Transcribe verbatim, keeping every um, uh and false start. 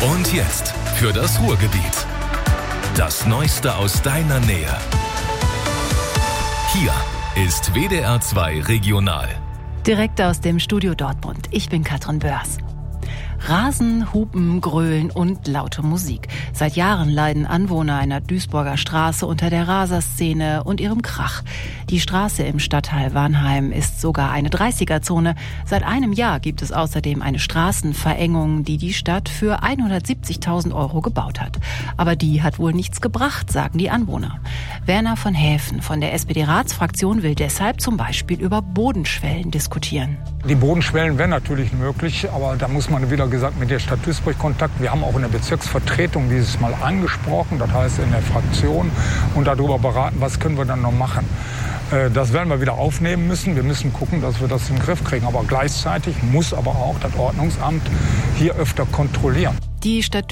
Und jetzt für das Ruhrgebiet. Das Neueste aus deiner Nähe. Hier ist W D R zwei Regional. Direkt aus dem Studio Dortmund. Ich bin Katrin Börs. Rasen, Hupen, Grölen und laute Musik. Seit Jahren leiden Anwohner einer Duisburger Straße unter der Raserszene und ihrem Krach. Die Straße im Stadtteil Warnheim ist sogar eine dreißiger-Zone. Seit einem Jahr gibt es außerdem eine Straßenverengung, die die Stadt für hundertsiebzigtausend Euro gebaut hat. Aber die hat wohl nichts gebracht, sagen die Anwohner. Werner von Häfen von der S P D-Ratsfraktion will deshalb zum Beispiel über Bodenschwellen diskutieren. Die Bodenschwellen wären natürlich möglich, aber da muss man wieder gesagt mit der Stadt Duisburg Kontakt. Wir haben auch in der Bezirksvertretung dieses Mal angesprochen, das heißt in der Fraktion, und darüber beraten, was können wir dann noch machen. Das werden wir wieder aufnehmen müssen. Wir müssen gucken, dass wir das in den Griff kriegen. Aber gleichzeitig muss aber auch das Ordnungsamt hier öfter kontrollieren. Die Stadt